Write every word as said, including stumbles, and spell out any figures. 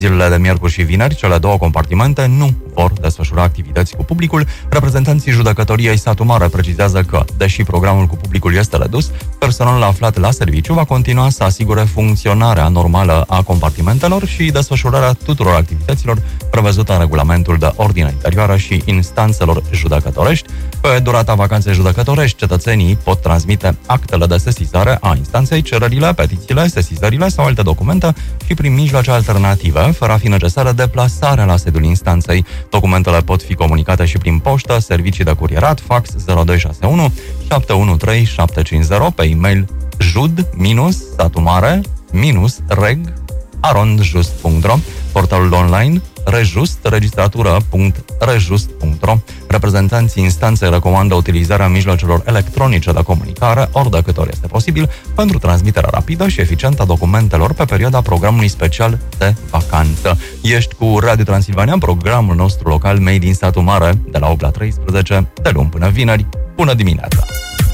Zilele de miercuri și vineri, cele două compartimente nu vor desfășura activități cu publicul. Reprezentanții judecătoriei Satu Mare precizează că, deși programul cu publicul este redus, personalul aflat la serviciu va continua să asigure funcționarea normală a compartimentelor și desfășurarea tuturor activităților prevăzută în regulamentul de ordine interioară și instanțelor judecătorești. Pe durata vacanței judecătorești, cetățenii pot transmite actele de sesizare a instanței, cererile, petițiile, sesizările sau alte documente și prin mijloace alternative, fără a fi necesară deplasarea la sediul instanței. Documentele pot fi comunicate și prin poștă, servicii de curierat, fax zero doi șase unu șapte unu trei șapte cinci zero, pe e-mail jud satumare reg arondjust punct ro, portalul online rejust, registratură punct rejust punct ro. Reprezentanții instanței recomandă utilizarea mijloacelor electronice de comunicare ori de câte ori este posibil pentru transmiterea rapidă și eficientă a documentelor pe perioada programului special de vacanță. Ești cu Radio Transilvania, programul nostru local Made in Satu Mare, de la opt la treisprezece, de luni până vineri. Bună dimineața!